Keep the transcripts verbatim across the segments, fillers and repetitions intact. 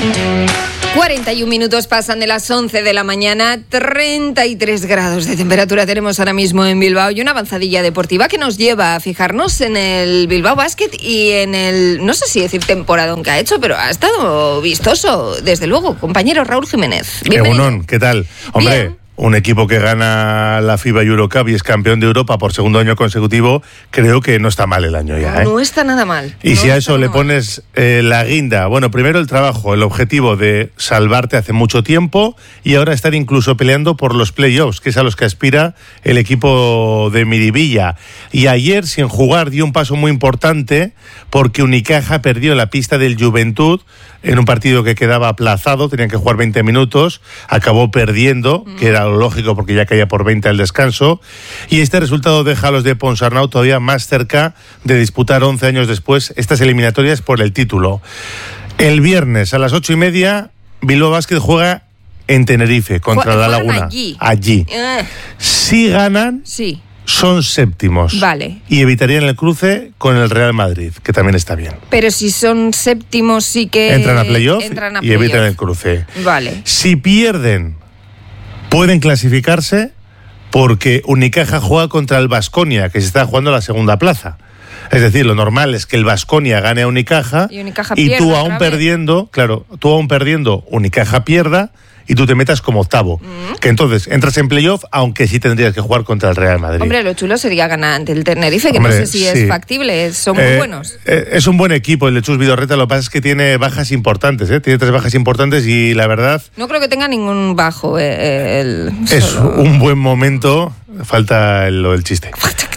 cuarenta y un minutos pasan de las once de la mañana, treinta y tres grados de temperatura tenemos ahora mismo en Bilbao y una avanzadilla deportiva que nos lleva a fijarnos en el Bilbao Basket y en el, no sé si decir temporadón que ha hecho, pero ha estado vistoso, desde luego. Compañero Raúl Jiménez, bienvenido. Egunon, ¿qué tal? Hombre, bien. Un equipo que gana la FIBA Eurocup y es campeón de Europa por segundo año consecutivo, creo que no está mal el año ya, ¿eh? No está nada mal. Y no si a eso le pones eh, la guinda, bueno, primero el trabajo, el objetivo de salvarte hace mucho tiempo y ahora estar incluso peleando por los playoffs, que es a los que aspira el equipo de Miribilla. Y ayer, sin jugar, dio un paso muy importante porque Unicaja perdió la pista del Juventud en un partido que quedaba aplazado, tenían que jugar veinte minutos, acabó perdiendo, mm. que era lo lógico porque ya caía por veinte al descanso, y este resultado deja a los de Ponsarnau todavía más cerca de disputar once años después estas eliminatorias por el título. El viernes a las ocho y media, Bilbao Basket juega en Tenerife contra la Laguna. Allí. Allí. Uh. Si ganan... Sí. Son séptimos. Vale. Y evitarían el cruce con el Real Madrid, que también está bien. Pero si son séptimos sí que... Entran a playoff entran a y playoff. evitan el cruce. Vale. Si pierden, pueden clasificarse porque Unicaja juega contra el Baskonia, que se está jugando la segunda plaza. Es decir, lo normal es que el Baskonia gane a Unicaja y, Unicaja y tú aún vez. perdiendo, claro, tú aún perdiendo, Unicaja pierda y tú te metas como octavo. Mm. Que entonces entras en playoff, aunque sí tendrías que jugar contra el Real Madrid. Hombre, lo chulo sería ganar ante el Tenerife, que Hombre, no sé si sí. es factible, son muy eh, buenos. Eh, es un buen equipo el de Chus Vidorreta, lo que pasa es que tiene bajas importantes, ¿eh? Tiene tres bajas importantes y la verdad... No creo que tenga ningún bajo. Eh, el es solo... un buen momento, falta el, lo del chiste.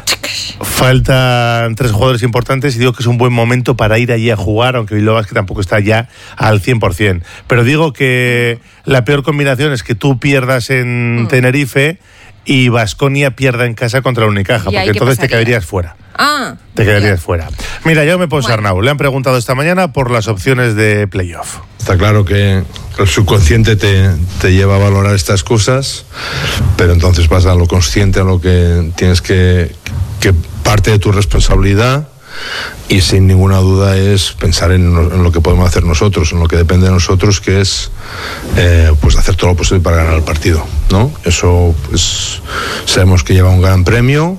Faltan tres jugadores importantes y digo que es un buen momento para ir allí a jugar, aunque Bilbao Basket tampoco está ya al cien por ciento. Pero digo que la peor combinación es que tú pierdas en mm. Tenerife y Baskonia pierda en casa contra el Unicaja, porque entonces te quedarías fuera. Ah, te quedarías ya. fuera. Mira, Jaume Ponsarnau, bueno. le han preguntado esta mañana por las opciones de playoff. Está claro que el subconsciente te, te lleva a valorar estas cosas, pero entonces vas a lo consciente, a lo que tienes que, que parte de tu responsabilidad, y sin ninguna duda es pensar en, en lo que podemos hacer nosotros, en lo que depende de nosotros, que es eh, pues hacer todo lo posible para ganar el partido, ¿no? Eso pues sabemos que lleva un gran premio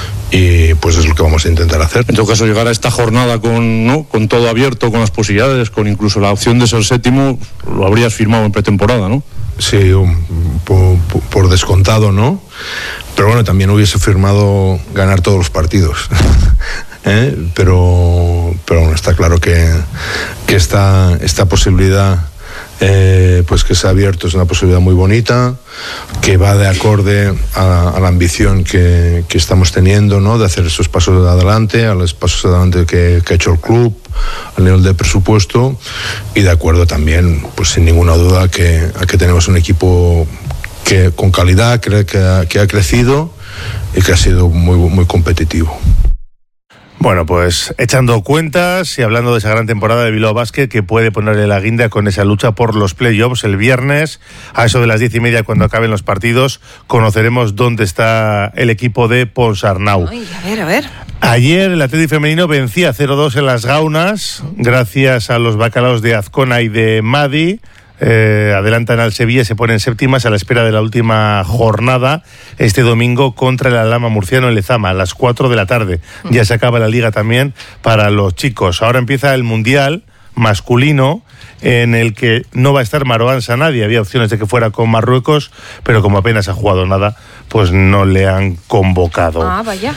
y pues es lo que vamos a intentar hacer. En todo caso, llegar a esta jornada con, ¿no? con todo abierto, con las posibilidades, con incluso la opción de ser séptimo, lo habrías firmado en pretemporada, ¿no? Sí, un, por, por descontado, ¿no? Pero bueno, también hubiese firmado ganar todos los partidos. ¿Eh? Pero, pero bueno, está claro que, que esta, esta posibilidad eh, pues que se ha abierto es una posibilidad muy bonita, que va de acorde a, a la ambición que, que estamos teniendo, ¿no? De hacer esos pasos de adelante, a los pasos adelante que, que ha hecho el club, al nivel de presupuesto, y de acuerdo también, pues sin ninguna duda, que, a que tenemos un equipo que con calidad, que, que, ha, que ha crecido y que ha sido muy, muy competitivo. Bueno, pues echando cuentas y hablando de esa gran temporada de Bilbao Basket que puede ponerle la guinda con esa lucha por los playoffs el viernes, a eso de las diez y media cuando acaben los partidos, conoceremos dónde está el equipo de Ponsarnau. Ay, a ver, a ver. Ayer el Athletic femenino vencía cero dos en las Gaunas, gracias a los bacalaos de Azcona y de Madi. Eh, adelantan al Sevilla y se ponen séptimas a la espera de la última jornada este domingo contra el Alhama Murciano en Lezama a las cuatro de la tarde. Ya se acaba la liga también para los chicos. Ahora empieza el Mundial masculino, en el que no va a estar Marouane Sanadi. Había opciones de que fuera con Marruecos, pero como apenas ha jugado nada, pues no le han convocado. Ah, vaya.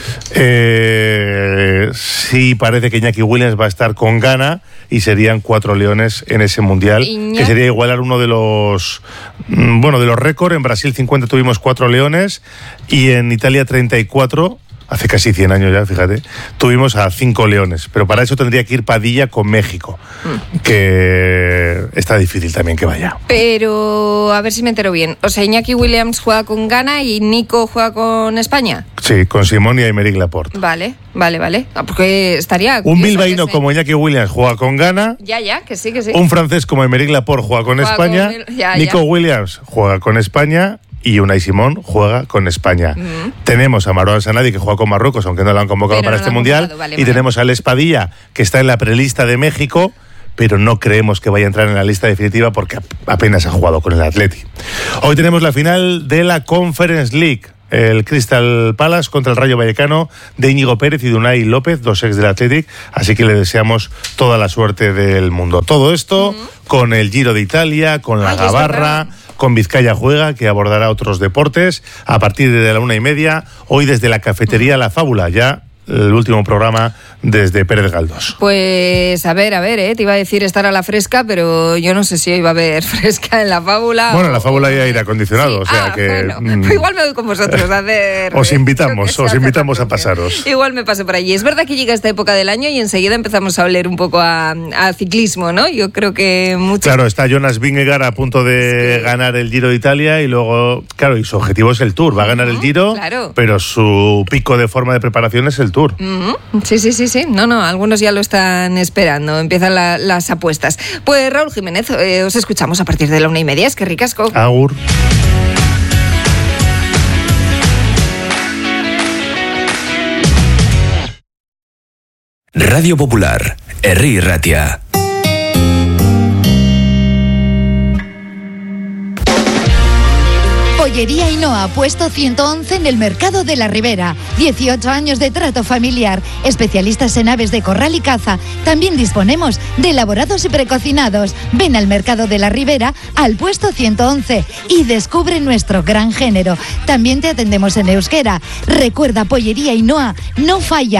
Eh, sí, parece que Iñaki Williams va a estar con Ghana y serían cuatro leones en ese mundial, Iñaki... que sería igualar uno de los bueno, de los récords. En Brasil cincuenta tuvimos cuatro leones y en Italia treinta y cuatro. Hace casi cien años ya, fíjate, tuvimos a cinco leones, pero para eso tendría que ir Padilla con México, mm. que está difícil también que vaya. Pero, a ver si me entero bien, o sea, Iñaki Williams juega con Ghana y Nico juega con España. Sí, con Simón y Aymeric Laporte. Vale, vale, vale, porque estaría... Un bilbaíno como Iñaki Williams juega con Ghana. Ya, ya, que sí, que sí. Un francés como Aymeric Laporte juega con juega España. Con... Ya, Nico ya. Williams juega con España. Y Unai Simón juega con España. Uh-huh. Tenemos a Marouane Sanadi, que juega con Marruecos, aunque no lo han convocado pero para no este Mundial. Vale, y vale. Tenemos a Les Padilla, que está en la prelista de México, pero no creemos que vaya a entrar en la lista definitiva porque apenas ha jugado con el Atleti. Hoy tenemos la final de la Conference League. El Crystal Palace contra el Rayo Vallecano de Íñigo Pérez y de Unai López, dos ex del Athletic, así que le deseamos toda la suerte del mundo. Todo esto uh-huh. con el Giro de Italia, con la Ay, Gabarra, con Vizcaya Juega, que abordará otros deportes a partir de la una y media, hoy desde la cafetería La Fábula, ya el último programa desde Pérez Galdós. Pues a ver, a ver, ¿eh? Te iba a decir estar a la fresca, pero yo no sé si iba a haber fresca en La Fábula. Bueno, en La Fábula hay aire acondicionado, sí. o sea ah, que... Bueno. Mm, pues igual me voy con vosotros a hacer... Os invitamos, os invitamos a pasaros. Igual me paso por allí. Es verdad que llega esta época del año y enseguida empezamos a oler un poco a, a ciclismo, ¿no? Yo creo que muchos... Claro, está Jonas Vingegaard a punto de sí. ganar el Giro de Italia y luego, claro, y su objetivo es el Tour. Va a ganar uh-huh, el Giro, claro. pero su pico de forma de preparación es el Tour. Uh-huh. Sí, sí, sí, sí. No, no, algunos ya lo están esperando. Empiezan la, las apuestas. Pues Raúl Jiménez, eh, os escuchamos a partir de la una y media. Es que ricasco. Agur. Radio Popular, Herri Ratia. Pollería Ainhoa, puesto ciento once en el Mercado de la Ribera. dieciocho años de trato familiar. Especialistas en aves de corral y caza. También disponemos de elaborados y precocinados. Ven al Mercado de la Ribera, al puesto ciento once y descubre nuestro gran género. También te atendemos en euskera. Recuerda, Pollería Ainhoa no falla.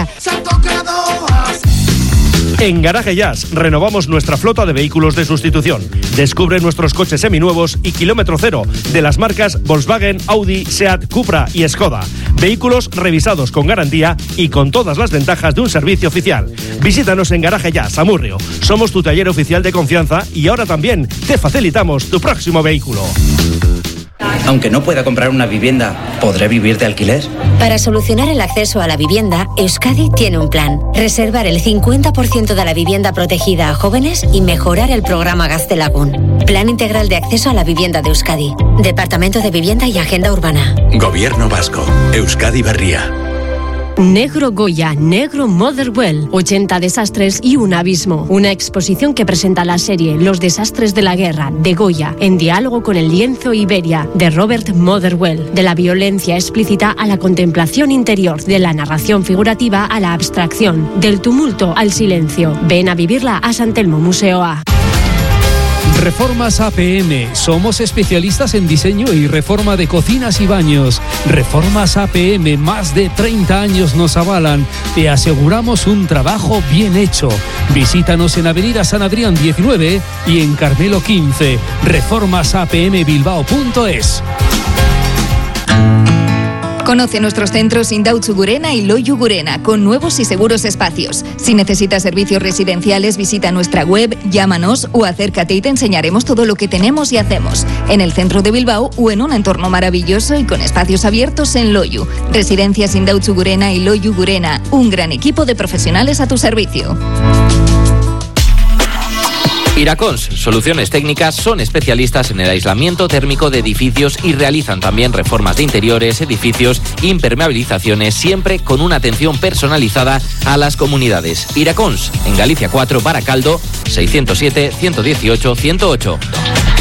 En Garaje Jazz renovamos nuestra flota de vehículos de sustitución. Descubre nuestros coches seminuevos y kilómetro cero de las marcas Volkswagen, Audi, Seat, Cupra y Skoda. Vehículos revisados con garantía y con todas las ventajas de un servicio oficial. Visítanos en Garaje Jazz, Amurrio. Somos tu taller oficial de confianza y ahora también te facilitamos tu próximo vehículo. Aunque no pueda comprar una vivienda, ¿podré vivir de alquiler? Para solucionar el acceso a la vivienda, Euskadi tiene un plan. Reservar el cincuenta por ciento de la vivienda protegida a jóvenes y mejorar el programa Gaztelagun. Plan integral de acceso a la vivienda de Euskadi. Departamento de Vivienda y Agenda Urbana. Gobierno Vasco. Euskadi Berria. Negro Goya, Negro Motherwell, ochenta desastres y un abismo. Una exposición que presenta la serie Los desastres de la guerra, de Goya, en diálogo con el lienzo Iberia, de Robert Motherwell. De la violencia explícita a la contemplación interior, de la narración figurativa a la abstracción, del tumulto al silencio. Ven a vivirla a San Telmo Museo A. Reformas A P M. Somos especialistas en diseño y reforma de cocinas y baños. Reformas A P M, más de treinta años nos avalan. Te aseguramos un trabajo bien hecho. Visítanos en Avenida San Adrián diecinueve y en Carmelo quince. reformas a p m bilbao punto es. Conoce nuestros centros Indautxu Gurena y Loiu Gurena, con nuevos y seguros espacios. Si necesitas servicios residenciales, visita nuestra web, llámanos o acércate y te enseñaremos todo lo que tenemos y hacemos. En el centro de Bilbao o en un entorno maravilloso y con espacios abiertos en Loiu. Residencias Indautxu Gurena y Loiu Gurena, un gran equipo de profesionales a tu servicio. Iracons, soluciones técnicas, son especialistas en el aislamiento térmico de edificios y realizan también reformas de interiores, edificios, impermeabilizaciones, siempre con una atención personalizada a las comunidades. Iracons, en Galicia cuatro, Baracaldo, seiscientos siete, ciento dieciocho, ciento ocho.